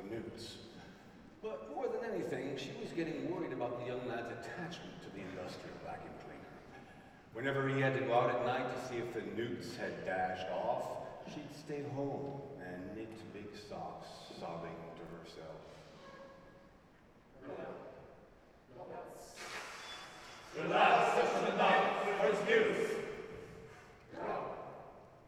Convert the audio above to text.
newts. But more than anything, she was getting worried about the young lad's attachment to the industrial vacuum cleaner. Whenever he had to go out at night to see if the newts had dashed off, she'd stay home and knit big socks, sobbing to herself.